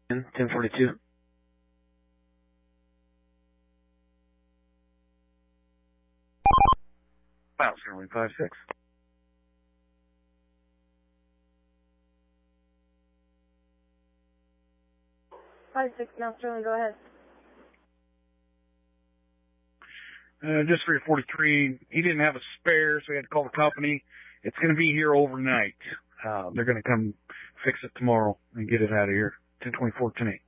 1042. Wow, 056. 56, now Sterling, go ahead. Just for your 43, he didn't have a spare, so he had to call the company. It's going to be here overnight. They're going to come fix it tomorrow and get it out of here. 1024, 10-8.